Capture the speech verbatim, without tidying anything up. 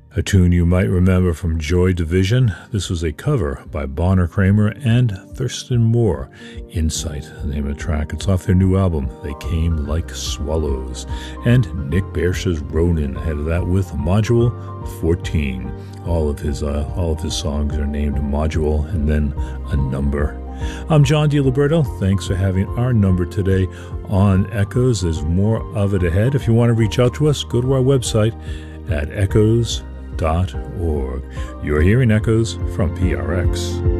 A tune you might remember from Joy Division. This was a cover by Bonner Kramer and Thurston Moore. Insight, the name of the track. It's off their new album, They Came Like Swallows. And Nick Barsha's Ronin ahead of that with Module fourteen. All of his uh, all of his songs are named Module and then a number. I'm John DiLiberto. Thanks for having our number today on Echoes. There's more of it ahead. If you want to reach out to us, go to our website at echoes dot org. You're hearing Echoes from P R X.